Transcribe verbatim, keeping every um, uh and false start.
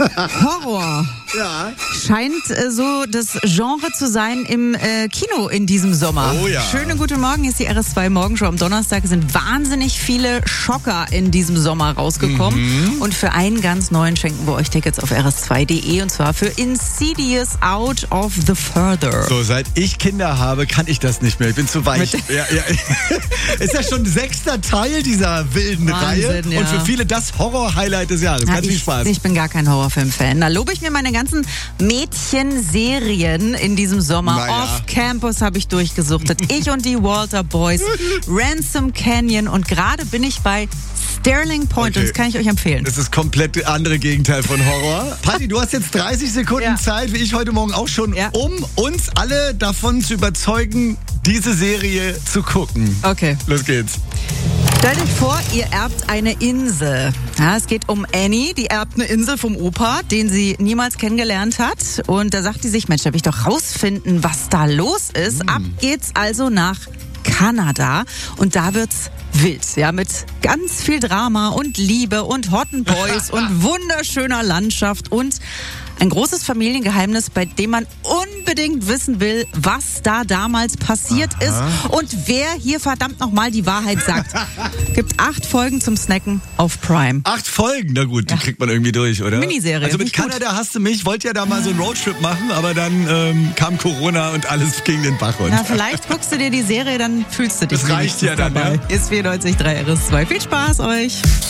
Horror. Ja. Scheint äh, so das Genre zu sein im äh, Kino in diesem Sommer. Oh ja. Schönen guten Morgen, hier ist die R S zwei Morgenshow. Am Donnerstag sind wahnsinnig viele Schocker in diesem Sommer rausgekommen. Mhm. Und für einen ganz neuen schenken wir euch Tickets auf r s zwei punkt de und zwar für Insidious Out of the Further. So, seit ich Kinder habe, kann ich das nicht mehr. Ich bin zu weich. Mit- Ja, ja. Ist ja schon sechster Teil dieser wilden Wahnsinn, Reihe. ja. Und für viele das Horror-Highlight des Jahres. Ja, Ganz viel ich, Spaß. ich bin gar kein Horrorfilm-Fan. Da lobe ich mir meine ganzen Mädchenserien in diesem Sommer. Naja. Off-Campus habe ich durchgesuchtet. Ich und die Walter Boys, Ransom Canyon und gerade bin ich bei Sterling Point Okay. und das kann ich euch empfehlen. Das ist komplett andere Gegenteil von Horror. Patti, du hast jetzt dreißig Sekunden Ja. Zeit, wie ich heute Morgen auch schon, Ja. um uns alle davon zu überzeugen, diese Serie zu gucken. Okay. Los geht's. Stellt euch vor, ihr erbt eine Insel. Ja, es geht um Annie, die erbt eine Insel vom Opa, den sie niemals kennengelernt hat. Und da sagt die sich, Mensch, da will ich doch rausfinden, was da los ist. Ab geht's also nach Kanada und da wird's wild, ja, mit ganz viel Drama und Liebe und Hotten Boys und wunderschöner Landschaft und ein großes Familiengeheimnis, bei dem man unbedingt wissen will, was da damals passiert Aha. ist und wer hier verdammt nochmal die Wahrheit sagt. Gibt acht Folgen zum Snacken auf Prime. Acht Folgen, na gut, die kriegt man irgendwie durch, oder? Miniserie, Also mit nicht gut. Kanada hast du mich, wollte ja da mal so einen Roadtrip machen, aber dann ähm, kam Corona und alles ging den Bach runter. Na, vielleicht guckst du dir die Serie, dann fühlst du dich Das reicht ja wenigstens dann, dabei. ja. Ist vierundneunzig Komma drei R S zwei. Viel Spaß euch!